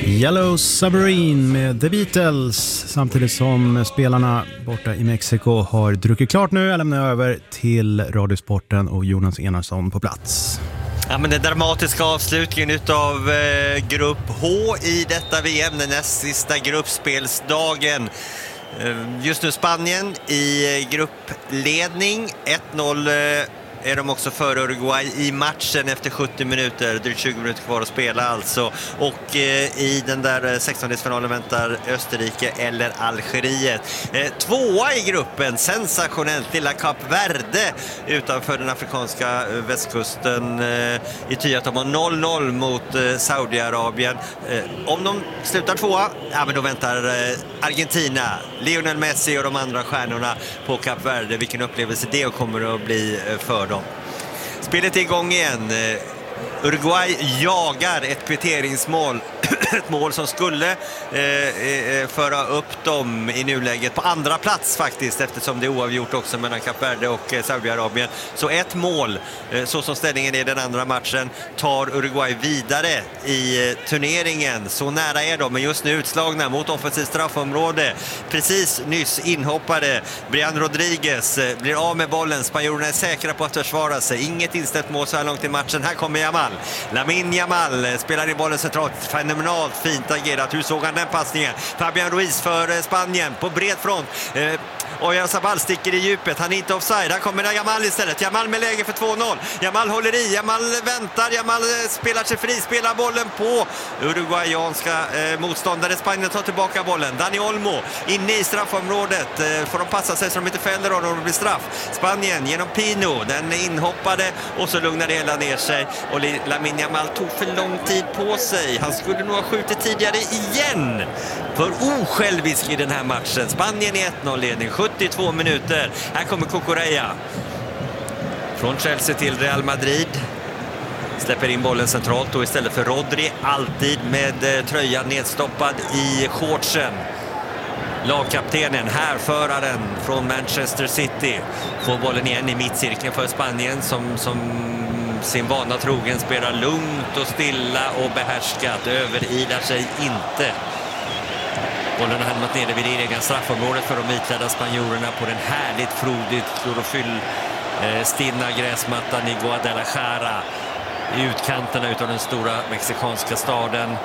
Yellow Submarine med The Beatles, samtidigt som spelarna borta i Mexiko har druckit klart nu. Jag lämnar över till Radiosporten och Jonas Enarsson på plats. Ja, men den dramatiska avslutningen utav grupp H i detta VM, den näst sista gruppspelsdagen. Just nu Spanien i gruppledning, 1-0 är de också före Uruguay i matchen efter 70 minuter. Det är 20 minuter kvar att spela alltså. Och i den där 16-delsfinalen väntar Österrike eller Algeriet. Tvåa i gruppen, sensationellt, lilla Kap Verde utanför den afrikanska västkusten. I ty att de har 0-0 mot Saudiarabien. Om de slutar tvåa, ja, men då väntar Argentina, Lionel Messi och de andra stjärnorna på Kap Verde. Vilken upplevelse det kommer att bli för dem. Spelet är igång igen. Uruguay jagar ett kvitteringsmål. Ett mål som skulle föra upp dem i nuläget på andra plats faktiskt, eftersom det är oavgjort också mellan Kap Verde och Saudiarabien. Så ett mål, så som ställningen är i den andra matchen, tar Uruguay vidare i turneringen. Så nära är de, men just nu utslagna mot offensivt straffområde. Precis nyss inhoppade Brian Rodriguez blir av med bollen. Spanjorerna är säkra på att försvara sig. Inget inställt mål så här långt i matchen. Här kommer Yamal. Lamine Yamal spelar i bollen centralt. Fenomenalt fint agerat. Hur såg han den passningen? Fabian Ruiz för Spanien på bred front. Oyarzabal sticker i djupet. Han är inte offside. Här kommer Yamal istället. Yamal med läge för 2-0. Yamal håller i. Yamal väntar. Yamal spelar sig fri. Spelar bollen på uruguayanska motståndare. Spanien tar tillbaka bollen. Dani Olmo inne i straffområdet. Får de passa sig så de inte fäller honom och det blir straff. Spanien genom Pino. Den inhoppade och så lugnar det hela ner sig. Och Lamine Yamal tog för lång tid på sig. Han skulle nog ha skjutit tidigare igen. För osjälvisk i den här matchen. Spanien i 1-0-ledning. 72 minuter. Här kommer Cucurella. Från Chelsea till Real Madrid. Släpper in bollen centralt och istället för Rodri, alltid med tröjan nedstoppad i shortsen. Lagkaptenen, härföraren från Manchester City, får bollen igen i mittcirkeln för Spanien som sin vana trogen spelar lugnt och stilla och behärskat. Överilar sig inte. Bollen har hamnat nere vid det egna straffområdet för de vitklädda spanjorerna på den härligt frodigt klorofyll stinna gräsmattan i Guadalajara, i utkanterna utav den stora mexikanska staden.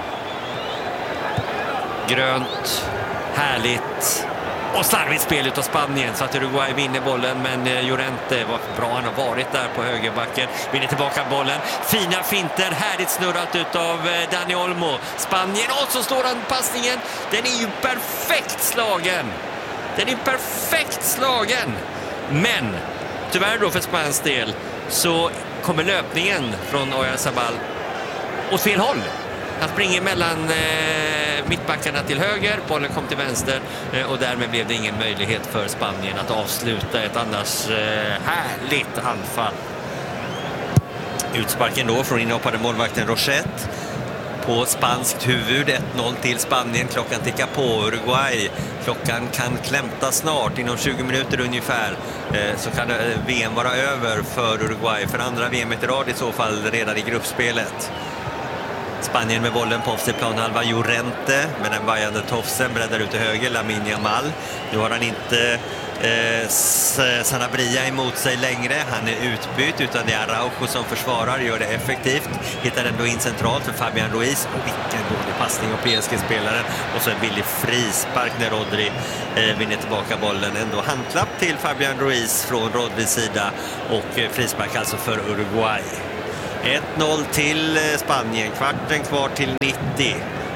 Grönt, härligt och slarvigt spel utav Spanien så att Uruguay vinner bollen, men Llorente, vad bra han har varit där på högerbacken, vinner tillbaka bollen. Fina finter, härligt snurrat utav Dani Olmo. Spanien, och så står han passningen. Den är ju perfekt slagen. Den är perfekt slagen. Men tyvärr då för Spaniens del så kommer löpningen från Oyarzabal åt fel håll. Han springer mellan mittbackarna till höger, bollen kom till vänster och därmed blev det ingen möjlighet för Spanien att avsluta ett annars härligt anfall. Utsparken då från inhoppade målvakten Rochette på spanskt huvud. 1-0 till Spanien. Klockan tickar på. Uruguay. Klockan kan klämta snart. Inom 20 minuter ungefär så kan VM vara över för Uruguay. För andra VM i rad i så fall redan i gruppspelet. Spanien med bollen på offensiv planhalva. Llorente med den vajande tofsen breddar ut till höger. Lamine Yamal. Nu har han inte Sanabria emot sig längre. Han är utbytt, utan det är Araujo som försvarar. Gör det effektivt. Hittar ändå in centralt för Fabian Ruiz. Och vilken dålig passning av PSG-spelaren. Och så en billig frispark när Rodri vinner tillbaka bollen. Ändå handklapp till Fabian Ruiz från Rodris sida. Och frispark alltså för Uruguay. 1-0 till Spanien. Kvarten kvar till 90.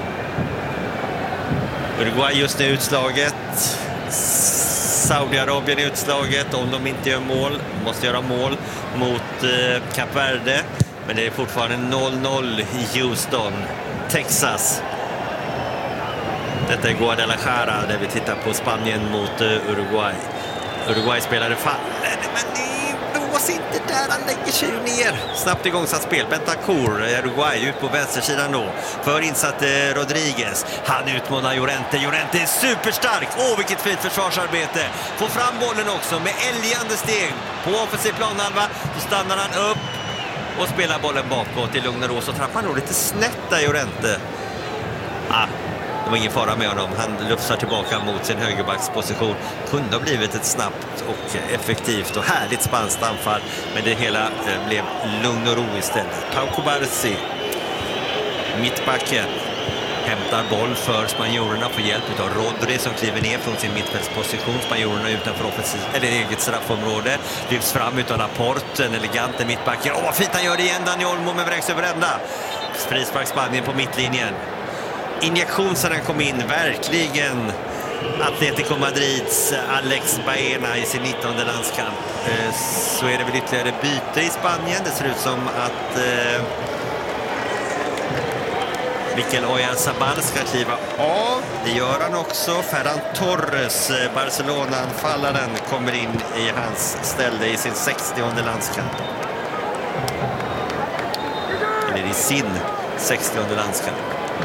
Uruguay just nu utslaget. Saudiarabien är utslaget. Om de inte gör mål, måste göra mål mot Kap Verde. Men det är fortfarande 0-0 i Houston, Texas. Detta är Guadalajara där vi tittar på Spanien mot Uruguay. Uruguay spelade fallen, men det blås inte där, han lägger sig ner. Snabbt igångsatt spel. Bentancur, Uruguay, ut på vänstersidan då. För insatt Rodriguez. Han utmanar Llorente. Llorente är superstark. Vilket fint försvarsarbete. Får fram bollen också med älgande steg. På offensiv planhalva så stannar han upp och spelar bollen bakåt i lugn och ro. Så trappar han nog lite snett där, Llorente. Det var ingen fara med honom. Han lufsar tillbaka mot sin högerbacksposition. Kunde ha blivit ett snabbt och effektivt och härligt spanskt anfall. Men det hela blev lugn och ro istället. Pau Cubarsí, mittbacken, hämtar boll för spanjorerna, får hjälp av Rodri som kliver ner från sin mittfältsposition. Spanjorerna utanför eget straffområde. Lyfts fram utan Laporte, en elegant mittbacken. Vad fint han gör det igen, Dani Olmo, med vräks över ända. Frispark Spanien på mittlinjen. Injektion sedan han kom in, verkligen Atletico Madrids Alex Baena i sin 19:e landskamp. Så är det väl ytterligare byte i Spanien. Det ser ut som att Mikel Oyarzabal ska kliva av. Det gör han också. Ferran Torres, Barcelona-anfallaren, kommer in i hans ställe i sin 60:e landskamp. Eller i sin 60:e landskamp.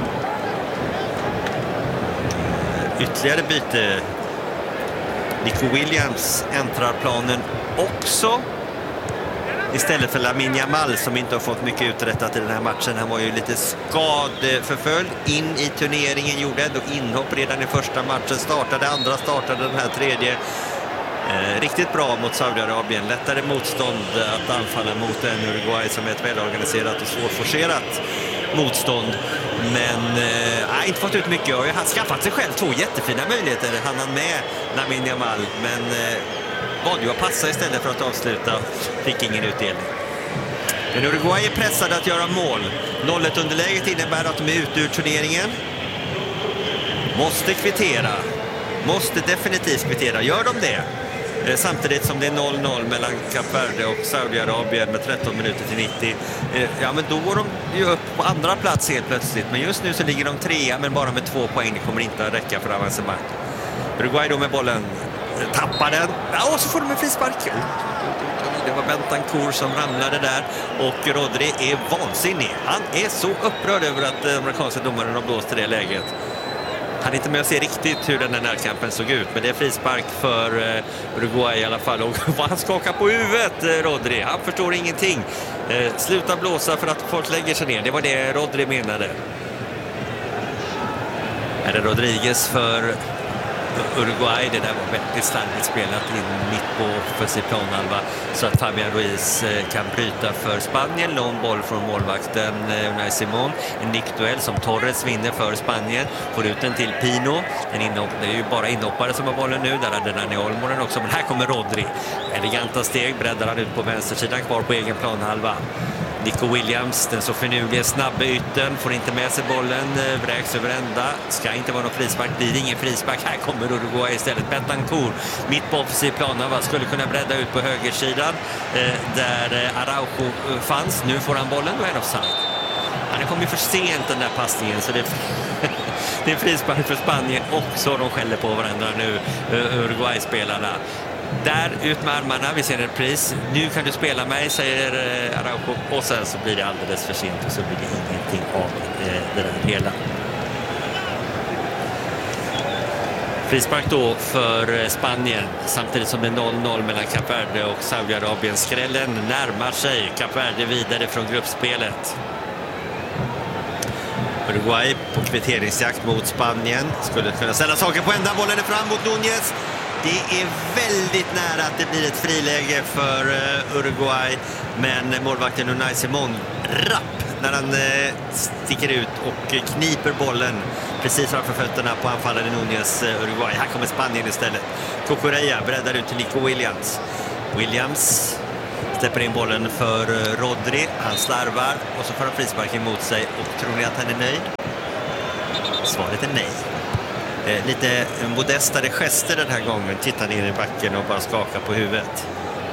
Ytterligare byte. Nico Williams äntrar planen också. Istället för Lamine Yamal som inte har fått mycket uträttat i den här matchen. Han var ju lite skadeförföljd in i turneringen. Gjorde ändå inhopp redan i första matchen. Startade andra, startade den här tredje. Riktigt bra mot Saudiarabien. Lättare motstånd att anfalla mot en Uruguay som är ett välorganiserat och svårforcerat motstånd. Men inte fått ut mycket. Han har skaffat sig själv 2 jättefina möjligheter. Han med Lamine Yamal. Men valde ju att passa istället för att avsluta. Fick ingen utdelning. Men Uruguay är pressade att göra mål. 0-1 underläget innebär att de är ute ur turneringen. Måste kvittera. Måste definitivt kvittera. Gör de det? Samtidigt som det är 0-0 mellan Kap Verde och Saudiarabien med 13 minuter till 90. Ja, men då går de ju upp på andra plats helt plötsligt. Men just nu så ligger de 3, men bara med 2 poäng. Det kommer inte att räcka för avancemang. Uruguay då med bollen. Tappar den. Ja, och så får de en frispark. Det var Bentancur som ramlade där. Och Rodri är vansinnig. Han är så upprörd över att den amerikanska domaren har blåst i det läget. Han är inte med att se riktigt hur den här närkampen såg ut. Men det är frispark för Uruguay i alla fall. Och han skakar på huvudet, Rodri. Han förstår ingenting. Sluta blåsa för att folk lägger sig ner. Det var det Rodri menade. Är det Rodriguez för Uruguay? Det där var väldigt starkt spelat in mitt på offensiv planhalva så att Fabian Ruiz kan bryta för Spanien. Lång boll från målvakten Unai Simón. En nickduell som Torres vinner för Spanien. Får ut den till Pino. Det är ju bara inhoppare som har bollen nu. Där hade Dani Olmo den också. Men här kommer Rodri. Eleganta steg breddar han ut på vänstersidan, kvar på egen planhalva. Nico Williams, den så finurliga snabba ytten, får inte med sig bollen, vräks över ända. Ska inte vara någon frispark, blir det ingen frispark. Här kommer Uruguay istället. Bentancur, mitt på offensiv plan, skulle kunna bredda ut på högersidan där Araujo fanns. Nu får han bollen, då är det offside. Han kom ju för sent den där passningen, så det är frispark för Spanien också. De skäller på varandra nu, Uruguay-spelarna. Där ut med armarna, vi ser en pris. Nu kan du spela mig, säger Araujo. Och sen så blir det alldeles för sent och så blir det ingenting av det där hela. Frispark då för Spanien, samtidigt som det är 0-0 mellan Kap Verde och Saudiarabien. Skrällen närmar sig Kap Verde vidare från gruppspelet. Uruguay på kvitteringsjakt mot Spanien. Skulle kunna ställa saker på ända. Bollen är fram mot Núñez. Det är väldigt nära att det blir ett friläge för Uruguay. Men målvakten Unai Simón rapp när han sticker ut och kniper bollen precis framför fötterna på anfallaren Núñez Uruguay. Här kommer Spanien istället. Cucurella breddar ut till Nico Williams. Williams släpper in bollen för Rodri. Han slarvar och så får han frispark emot sig. Och tror ni att han är nöjd? Svaret är nej. Lite modestare gester den här gången. Tittar ner i backen och bara skakar på huvudet.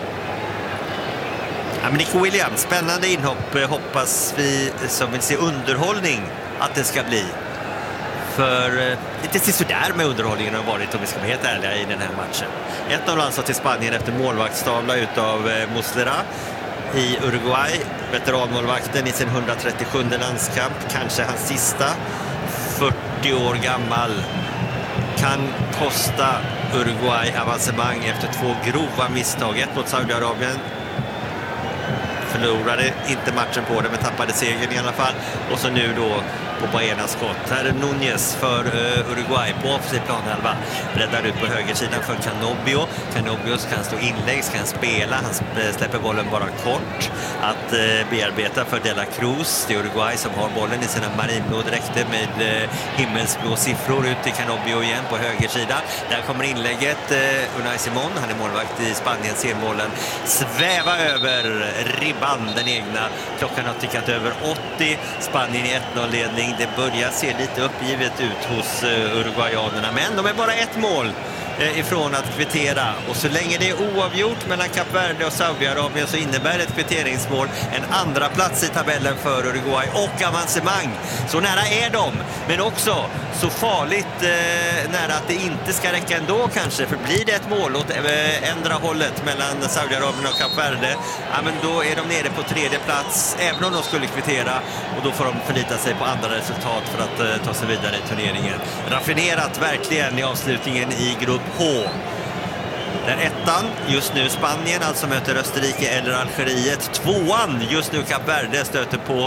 Ja, men Nico Williams, spännande inhopp. Hoppas vi som vill se underhållning att det ska bli. För lite sådär med underhållningen har varit, om vi ska vara helt ärliga, i den här matchen. 1-0 alltså till Spanien efter målvaktstavla utav Muslera i Uruguay. Veteranmålvakten i sin 137 landskamp. Kanske hans sista. 40 år gammal. Kan kosta Uruguay avancemang efter 2 grova misstag. Ett mot Saudiarabien. Förlorade inte matchen på det, men tappade segern i alla fall. Och så nu då på Baenas skott. Här är Núñez för Uruguay på offensiv planhalva. Breddar ut på högersidan för Canobio. Canobio kan stå inlägg, kan spela. Han släpper bollen bara kort. Att bearbeta för De La Cruz. Det är Uruguay som har bollen i sina marinblå dräkter med himmelsblå siffror ut till Canobio igen på högersidan. Där kommer inlägget. Unai Simón, han är målvakt i Spanien, ser bollen sväva över ribban, den egna. Klockan har tickat över 80. Spanien i 1-0-ledning. Det börjar se lite uppgivet ut hos uruguayanerna, men de är bara ett mål ifrån att kvittera, och så länge det är oavgjort mellan Kap Verde och Saudiarabien så innebär ett kvitteringsmål en andra plats i tabellen för Uruguay och avancemang. Så nära är de, men också så farligt nära att det inte ska räcka ändå kanske, för blir det ett mål åt ändra hållet mellan Saudiarabien och Kap Verde, ja, men då är de nere på tredje plats även om de skulle kvittera, och då får de förlita sig på andra resultat för att ta sig vidare i turneringen. Raffinerat verkligen i avslutningen i grupp H. Den ettan, just nu Spanien, alltså möter Österrike eller Algeriet. Tvåan, just nu Kap Verde, stöter på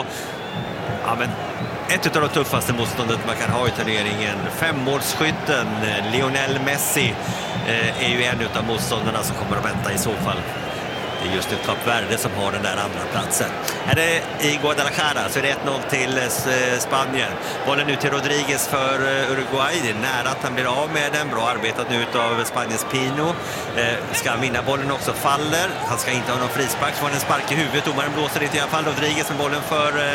ett av de tuffaste motståndet man kan ha i turneringen. Femmålsskytten Lionel Messi är ju en av motståndarna som kommer att vänta i så fall. Det är just nu Kap Verde som har den där andra platsen. Här är i Guadalajara så är det 1-0 till Spanien. Bollen nu till Rodriguez för Uruguay. Det är nära att han blir av med den. Bra arbetat nu av Spaniens Pino. Ska vinna bollen också, faller. Han ska inte ha någon frispark, så får en spark i huvudet. Domaren blåser inte i alla fall. Rodriguez med bollen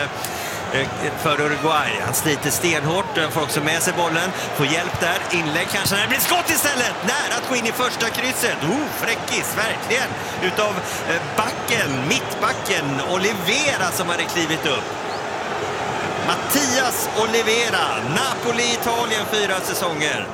för Uruguay. Han sliter stenhårt, får också med sig bollen, får hjälp där, inlägg kanske, det blir skott istället, nära att gå in i första krysset. Fräckis, verkligen, utav mittbacken Olivera som hade klivit upp. Mattias Olivera, Napoli, Italien, 4 säsonger.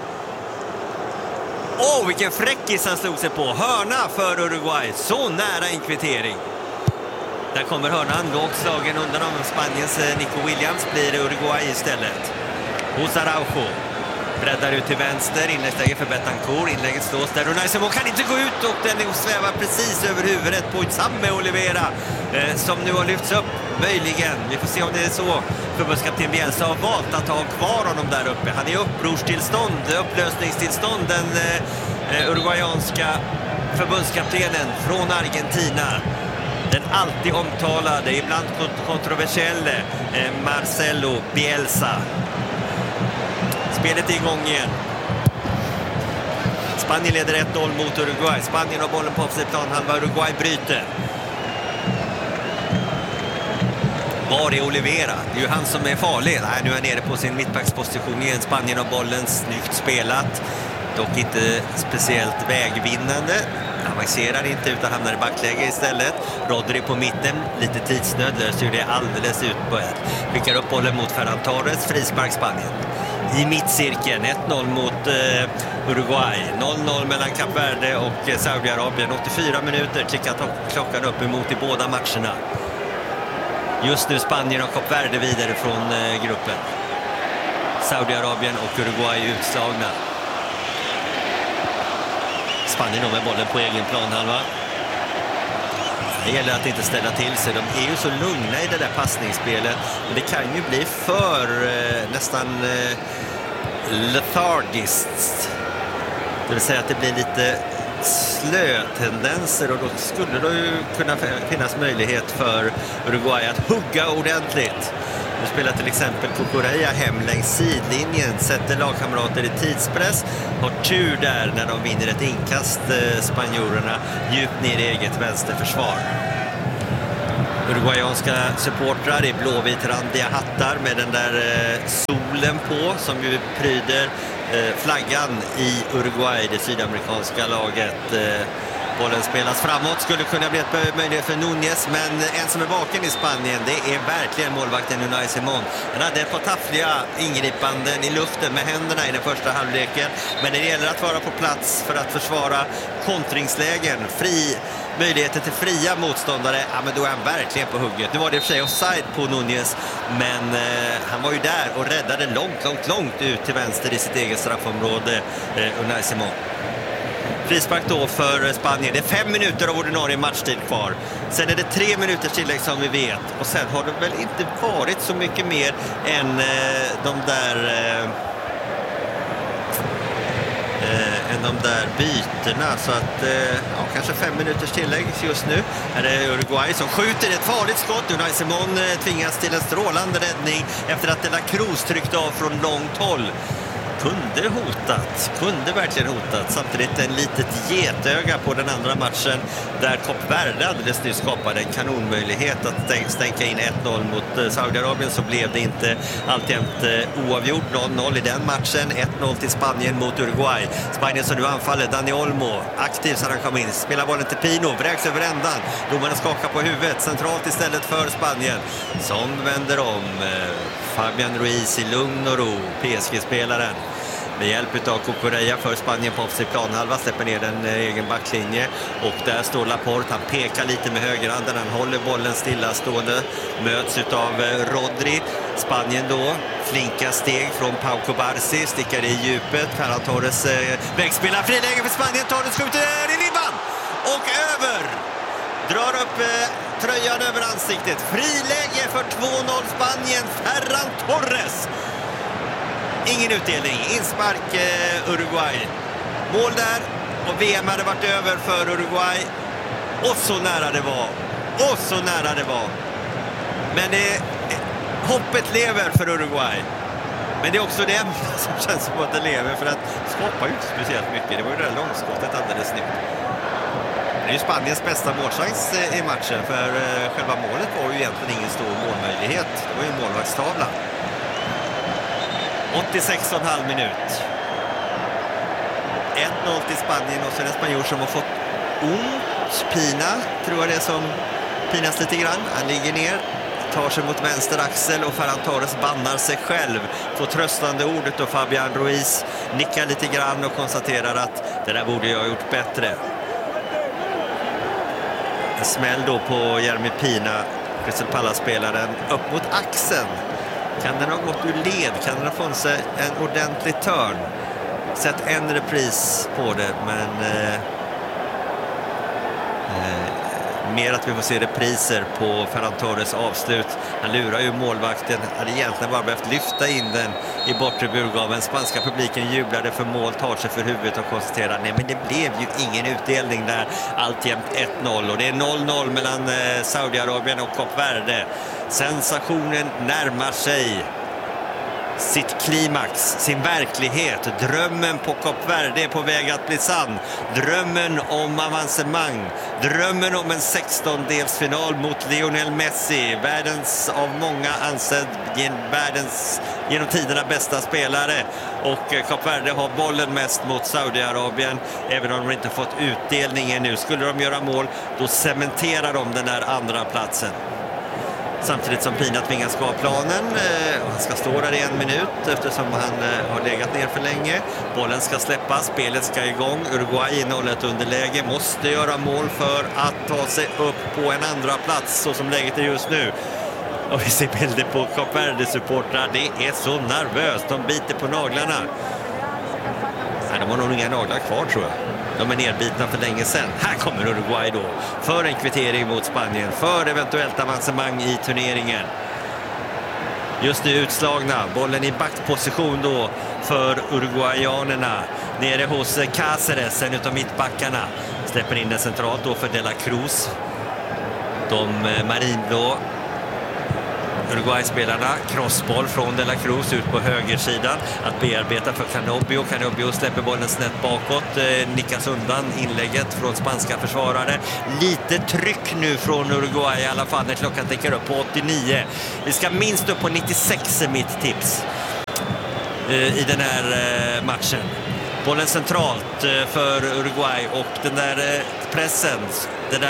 Vilken fräckis han slog sig på. Hörna för Uruguay, så nära en kvittering. Där kommer hörnan, lågt slagen undan av Spaniens Nico Williams, blir Uruguay istället. Hos Araujo. Breddar ut till vänster, inläggsläge för Betancourt, inlägget slås där. Unai Simón kan inte gå ut och den svävar precis över huvudet på Samme Olivera som nu har lyfts upp, möjligen. Vi får se om det är så. Förbundskapten Bielsa har valt att ha kvar honom där uppe. Han är i upplösningstillstånd, den uruguayanska förbundskaptenen från Argentina. Den alltid omtalade, ibland kontroversiella Marcelo Bielsa. Spelet är igång igen. Spanien leder 1-0 mot Uruguay. Spanien har bollen på offensiv planhalva. Uruguay bryter. Var är Olivera? Det är ju han som är farlig. Nej, nu är han nere på sin mittbacksposition igen. Spanien har bollen, snyggt spelat. Dock inte speciellt vägvinnande. Avancerar inte utan hamnar i backläge istället. Rodri på mitten, lite tidsnöd, löser ju det alldeles utbörjat. Skickar upp bollen mot Ferran Torres, frispark Spanien. I mittcirkeln, 1-0 mot Uruguay. 0-0 mellan Kap Verde och Saudiarabien. 84 minuter tickar klockan upp emot i båda matcherna. Just nu Spanien och Kap Verde vidare från gruppen. Saudiarabien och Uruguay utslagna. Spanien med bollen på egen planhalva. Det gäller att inte ställa till sig. De är ju så lugna i det där passningsspelet. Men det kan ju bli för nästan lethargiskt. Det vill säga att det blir lite slötendenser, och då skulle det ju kunna finnas möjlighet för Uruguay att hugga ordentligt. Nu spelar till exempel Cucurella hem längs sidlinjen, sätter lagkamrater i tidspress, har tur där när de vinner ett inkast, spanjorerna, djupt ner i eget vänsterförsvar. Uruguayanska supportrar i blåvit-randiga hattar med den där solen på som ju pryder flaggan i Uruguay, det sydamerikanska laget. Bollen spelas framåt, skulle kunna bli ett möjlighet för Núñez, men en som är vaken i Spanien, det är verkligen målvakten Unai Simón. Han hade ett par taffliga ingripanden i luften med händerna i den första halvleken, men det gäller att vara på plats för att försvara kontringslägen, möjligheter till fria motståndare, ja, men då är han verkligen på hugget. Nu var det i och för sig offside på Núñez, men han var ju där och räddade långt ut till vänster i sitt eget straffområde, Unai Simón. Frispark då för Spanien. Det är 5 minuter av ordinarie matchtid kvar. Sen är det 3 minuters tillägg som vi vet. Och sen har det väl inte varit så mycket mer än de där byterna, så att kanske 5 minuters tillägg just nu. Här är Uruguay som skjuter ett farligt skott. Unai Simon tvingas till en strålande räddning efter att De la Cruz tryckte av från långt håll. Kunde verkligen hotat. Samtidigt en litet getöga på den andra matchen där Kap Verde alldeles nyss skapade en kanonmöjlighet att stänka in 1-0 mot Saudiarabien, så blev det inte. Alltjämt oavgjort 0-0 i den matchen. 1-0 till Spanien mot Uruguay. Spanien som nu anfaller. Dani Olmo aktiv sedan han kom in. Spelar bollen till Pino, vräks över ändan. Domarna skakar på huvudet. Centralt istället för Spanien som vänder om. Fabian Ruiz i lugn och ro, PSG-spelaren. Med hjälp av Cucurella för Spanien på offensiv planhalva, släpper ner den egen backlinje. Och där står Laporte, han pekar lite med högerhanden, han håller bollen stillastående. Möts av Rodri. Spanien då, flinka steg från Pau Cubarsí, stickar i djupet. Ferran Torres vägspelar, friläge för Spanien, Torres skjuter i ribban och över. Drar upp tröjan över ansiktet. Friläge för 2-0 Spanien, Ferran Torres. Ingen utdelning, inspark Uruguay. Mål där och VM hade varit över för Uruguay. Och så nära det var. Men hoppet lever för Uruguay. Men det är också det som känns som att det lever, för att skapar ju inte speciellt mycket. Det var ju det där långskottet alldeles nytt. Det är ju Spaniens bästa målchans i matchen, för själva målet var ju egentligen ingen stor målmöjlighet. Det var ju en målvaktstavla. 86,5 minut. 1-0 till Spanien och så är det en spanjor som har fått ont. Pina, tror jag det, som pinas lite grann. Han ligger ner, tar sig mot vänster axel och Ferran Torres bannar sig själv. Får tröstande ordet och Fabian Ruiz nickar lite grann och konstaterar att det där borde jag ha gjort bättre. En smäll då på Jeremy Pina, Crystal Palace-spelaren, upp mot axeln. Kan den ha gått ur led? Kan den ha fått sig en ordentlig törn? Sett en repris på det, men mer att vi får se repriser på Ferran Torres avslut. Han lurar ju målvakten, hade egentligen bara behövt lyfta in den i bortre burgaven. Spanska publiken jublade för mål, tar sig för huvudet och konstaterar nej, men det blev ju ingen utdelning där. Alltjämt 1-0 och det är 0-0 mellan Saudiarabien och Kap Verde. Sensationen närmar sig sitt klimax, sin verklighet. Drömmen på Kap Verde är på väg att bli sann. Drömmen om avancemang. Drömmen om en 16-delsfinal mot Lionel Messi. Världens, av många ansedd, världens genom tiderna bästa spelare. Och Kap Verde har bollen mest mot Saudiarabien. Även om de inte fått utdelningen nu. Skulle de göra mål, då cementerar de den där andra platsen. Samtidigt som Pina tvingas gå av planen. Han ska stå där i 1 minut eftersom han har legat ner för länge. Bollen ska släppas, spelet ska igång. Uruguay innehåller ett underläge, måste göra mål för att ta sig upp på en andra plats så som läget är just nu. Och vi ser bilder på Kap Verde-supportrar. Det är så nervöst, de biter på naglarna. Nej, de har nog inga naglar kvar, tror jag. De är nedbitna för länge sedan. Här kommer Uruguay då för en kvittering mot Spanien, för eventuellt avancemang i turneringen. Just nu utslagna, bollen i backposition då för uruguayanerna. Nere hos Cáceres, en utav mittbackarna. Släpper in den centralt då för De la Cruz. De marinblå Uruguay-spelarna, crossboll från De la Cruz ut på högersidan att bearbeta för Canobio. Canobio släpper bollen snett bakåt, nickas undan inlägget från spanska försvarare. Lite tryck nu från Uruguay i alla fall när klockan tickar upp på 89. Vi ska minst upp på 96 är mitt tips i den här matchen. Bollen centralt för Uruguay och den där pressen, det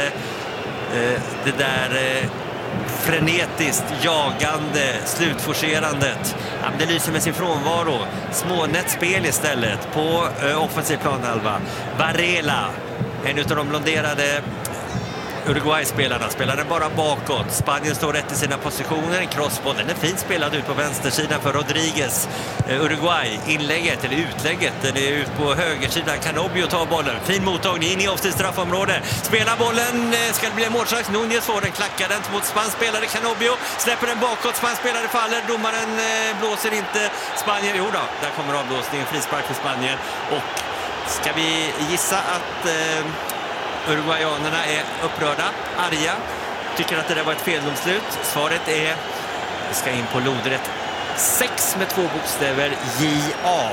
där frenetiskt jagande slutforcerandet. Det lyser med sin frånvaro. Smånätt spel istället på offensiv planhalva. Varela, en av de blonderade Uruguay-spelarna spelar den bara bakåt. Spanien står rätt i sina positioner. En crossboll, den är fint spelad ut på vänstersidan för Rodriguez. Uruguay, inlägget eller utlägget, den är ut på högersidan. Canobio tar bollen, fin mottagning in i offensivt straffområde. Spelar bollen, ska det bli en målchans. Nunez får den, klackar den mot spanspelare Canobio. Släpper den bakåt, spanspelare faller. Domaren blåser inte. Spanien, jo då, där kommer avblåsningen. Frispark för Spanien. Och ska vi gissa att uruguayanerna är upprörda, arga, tycker att det där var ett feldomslut? Svaret är, vi ska in på lodrätt 6 med 2 bokstäver, JA.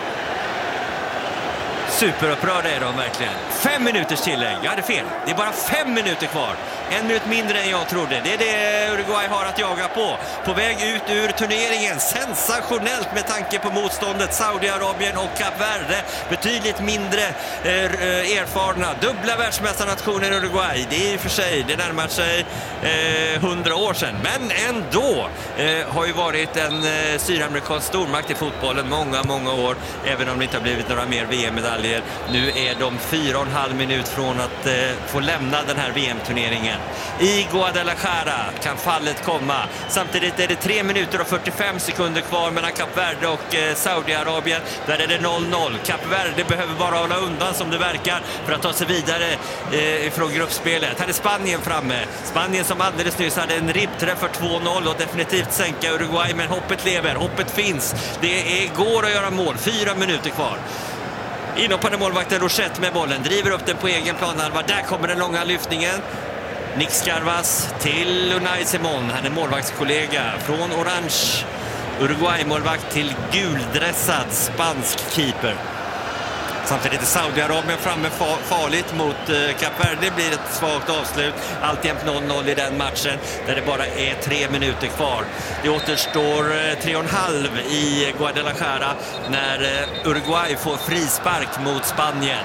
Superupprörda är de verkligen. 5 minuters tillägg, jag hade fel. Det är bara 5 minuter kvar. 1 minut mindre än jag trodde. Det är det Uruguay har att jaga på. På väg ut ur turneringen. Sensationellt med tanke på motståndet. Saudiarabien och Kap Verde. Betydligt mindre erfarna. Dubbla världsmästarnationer Uruguay. Det är i och för sig, det närmar sig 100 år sedan. Men ändå har ju varit en sydamerikansk stormakt i fotbollen många år. Även om det inte har blivit några mer VM-medaljer. Nu är de 4,5 minut från att få lämna den här VM-turneringen. I Guadalajara kan fallet komma. Samtidigt är det 3 minuter och 45 sekunder kvar mellan Kap Verde och Saudiarabien. Där är det 0-0. Kap Verde behöver bara hålla undan som det verkar för att ta sig vidare från gruppspelet. Här är Spanien framme. Spanien som alldeles nyss hade en ribbträff för 2-0 och definitivt sänka Uruguay. Men hoppet lever, hoppet finns. Det går att göra mål. 4 minuter kvar. Inhoppande målvakten Rochette med bollen. Driver upp den på egen planhalva. Där kommer den långa lyftningen. Nick Scarvas till Unai Simon. Han är målvaktskollega från orange Uruguay-målvakt till guldressad spansk keeper. Samtidigt är Saudiarabien framme farligt mot Kap Verde. Det blir ett svagt avslut. Alltjämt 0-0 i den matchen där det bara är 3 minuter kvar. Det återstår 3,5 i Guadalajara när Uruguay får frispark mot Spanien.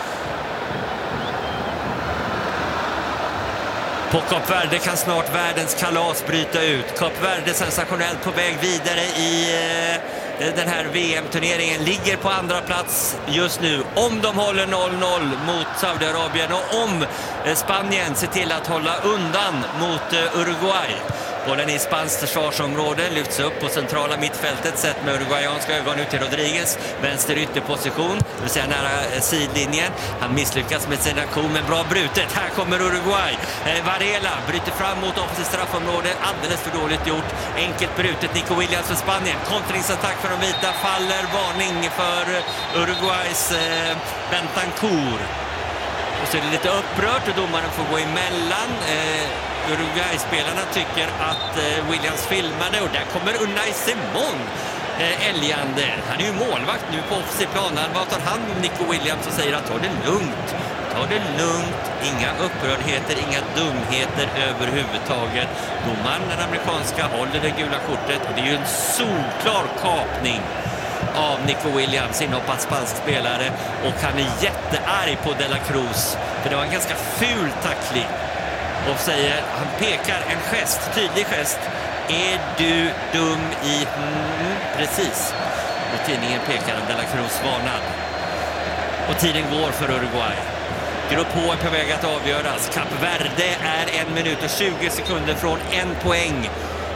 På Kap Verde kan snart världens kalas bryta ut. Kap Verde sensationellt på väg vidare i den här VM-turneringen. Ligger på andra plats just nu. Om de håller 0-0 mot Saudiarabien och om Spanien ser till att hålla undan mot Uruguay. Bollen i spanskt försvarsområde lyfts upp på centrala mittfältet sett med uruguayanska ögon ut till Rodriguez. Vänster ytterposition, det vill säga nära sidlinjen. Han misslyckas med sin aktion men bra brutet. Här kommer Uruguay. Varela bryter fram mot offensivt straffområde. Alldeles för dåligt gjort. Enkelt brutet. Nico Williams för Spanien. Kontringsattack för de vita. Faller. Varning för Uruguays Bentancur. Och så är det lite upprört och domaren får gå emellan. Uruguay-spelarna tycker att Williams filmade och där kommer Unai Simon älgande. Han är ju målvakt nu på offensiv plan. Han tar hand om Nico Williams och säger att ta det lugnt. Ta det lugnt. Inga upprördheter, inga dumheter överhuvudtaget. Domaren, den amerikanska, håller det gula kortet och det är ju en solklar kapning av Nico Williams, inhoppad spansk spelare, och han är jättearg på De La Cruz för det var en ganska ful tackling och säger, han pekar en gest, tydlig gest, är du dum i precis, och tidningen pekar en De La Cruz varnad och tiden går för Uruguay. Grupp H är på väg att avgöras. Kap Verde är 1 minut och 20 sekunder från 1 poäng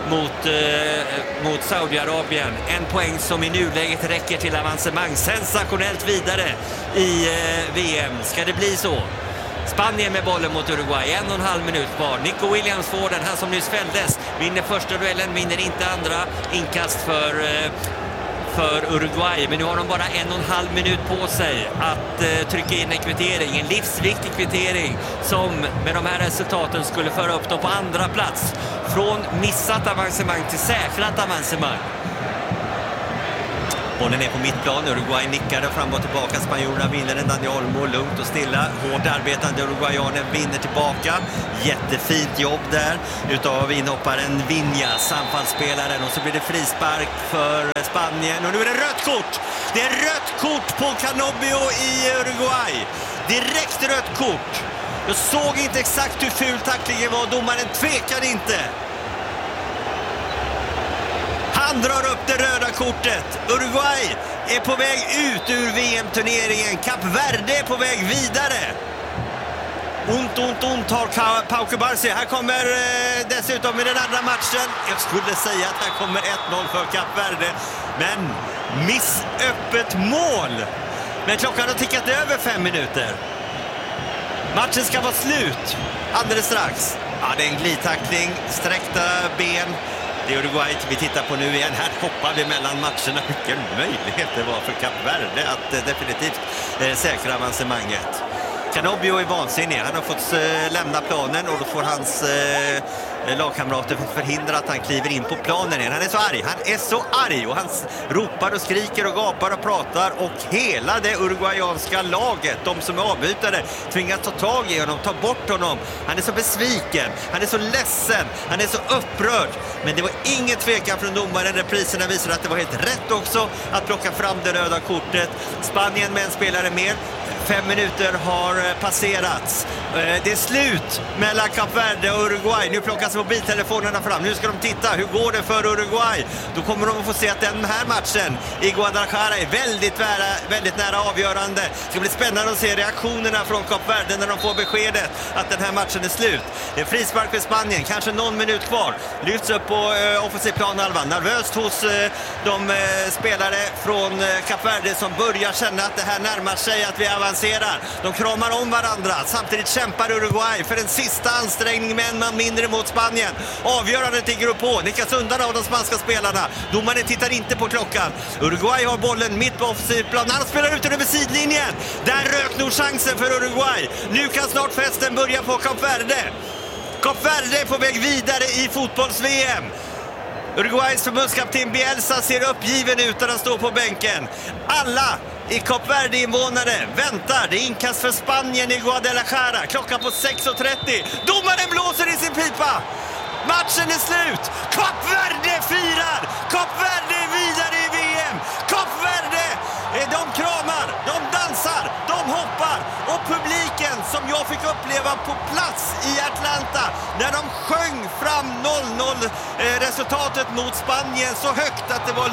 mot Saudiarabien. 1 poäng som i nuläget räcker till avancemang. Sensationellt vidare i VM. Ska det bli så? Spanien med bollen mot Uruguay. 1,5 minut kvar. Nico Williams får den, han som nyss fälldes. Vinner första duellen, vinner inte andra. Inkast för Uruguay. Men nu har de bara 1,5 minut på sig att trycka in en kvittering. En livsviktig kvittering som med de här resultaten skulle föra upp dem på andra plats. Från missat avancemang till säkrat avancemang. Bollen är på mittplan. Uruguay nickar fram och tillbaka. Spanjorerna vinner den. Dani Olmo lugnt och stilla. Hårt arbetande uruguayaner vinner tillbaka. Jättefint jobb där utav inhopparen Viñas, anfallsspelaren. Och så blir det frispark för Spanien. Och nu är det rött kort! Det är rött kort på Canobio i Uruguay. Direkt rött kort. Jag såg inte exakt hur ful tacklingen var. Domaren tvekade inte. Han drar upp det röda kortet. Uruguay är på väg ut ur VM-turneringen. Kap Verde är på väg vidare. Ont har Pau Cubarsí. Här kommer dessutom i den andra matchen. Jag skulle säga att här kommer 1-0 för Kap Verde. Men missöppet mål. Men klockan har tickat över 5 minuter. Matchen ska vara slut alldeles strax. Ja, det är en glidtackling, sträckta ben. Det är Uruguay vi tittar på nu igen. Här hoppar vi mellan matcherna. Vilken möjlighet det var för Kap Verde att definitivt säkra avancemanget. Canobio är vansinnig. Han har fått lämna planen och då får hans lagkamrater förhindra att han kliver in på planen igen. Han är så arg och han ropar och skriker och gapar och pratar och hela det uruguayanska laget, de som är avbytare, tvingas ta tag i honom, ta bort honom. Han är så besviken, han är så ledsen, han är så upprörd. Men det var ingen tvekan från domaren. Repriserna visar att det var helt rätt också att plocka fram det röda kortet. Spanien med en spelare mer. 5 minuter har passerats. Det är slut mellan Kap Verde och Uruguay. Nu plockas mobiltelefonerna fram. Nu ska de titta. Hur går det för Uruguay? Då kommer de att få se att den här matchen i Guadalajara är väldigt nära avgörande. Det ska bli spännande att se reaktionerna från Kap Verde när de får beskedet att den här matchen är slut. Det är frispark för Spanien. Kanske någon minut kvar. Lyfts upp på offensiv planhalva. Nervöst hos de spelare från Kap Verde som börjar känna att det här närmar sig, att vi avancerar. De kramar om varandra. Samtidigt kämpar Uruguay för en sista ansträngning med en man mindre mot Spanien. Avgörande till grupp H. Nickas undan av de spanska spelarna. Domaren tittar inte på klockan. Uruguay har bollen mitt på offensivplan. Han spelar ut den över sidlinjen. Där rök nog chansen för Uruguay. Nu kan snart festen börja på Kap Verde. Kap Verde är på väg vidare i fotbolls-VM. Uruguays förbundskapten Bielsa ser uppgiven ut när han står på bänken. Alla i Kap Verde-invånare väntar. Det är inkast för Spanien i Guadalajara. Klockan på 6.30. Domaren blåser i sin pipa. Matchen är slut. Kap Verde firar. Kap Verde är vidare i VM. Kap Verde, de kramar, de dansar, de hoppar. Och publiken som jag fick uppleva på plats i Atlanta när de sjöng fram 0-0 resultatet mot Spanien så högt att det var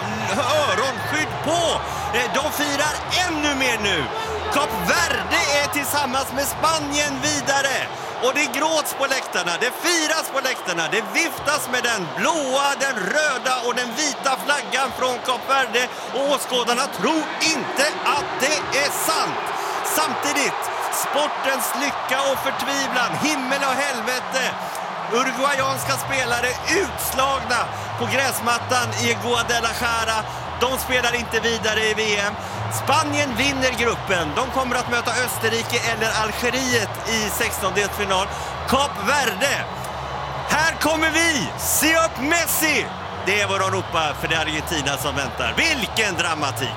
öronskydd på. De firar ännu mer nu. Kap Verde är tillsammans med Spanien vidare. Och det gråts på läktarna, det firas på läktarna, det viftas med den blåa, den röda och den vita flaggan från Kap Verde. Och åskådarna tror inte att det är sant. Samtidigt, sportens lycka och förtvivlan, himmel och helvete. Uruguayanska spelare utslagna på gräsmattan i Guadalajara. De spelar inte vidare i VM. Spanien vinner gruppen. De kommer att möta Österrike eller Algeriet i 16-delsfinal. Kap Verde. Här kommer vi! Se upp Messi! Det är vad de ropar för det är Argentina som väntar. Vilken dramatik!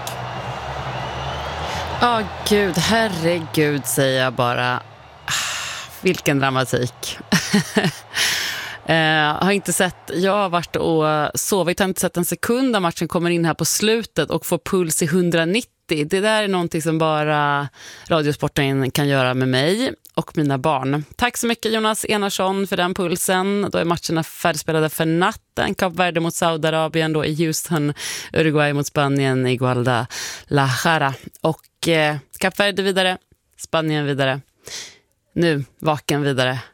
Gud, herregud säger jag bara. Vilken dramatik. Har inte sett, jag har varit och sovit, har inte sett en sekund när matchen kommer in här på slutet och får puls i 190. Det där är någonting som bara Radiosporten kan göra med mig och mina barn. Tack så mycket Jonas Enarsson för den pulsen. Då är matcherna färdigspelade för natten. Kap Verde mot Saudiarabien då i Houston, Uruguay mot Spanien i Guadalajara. Och Kap Verde vidare, Spanien vidare. Nu, vaken vidare.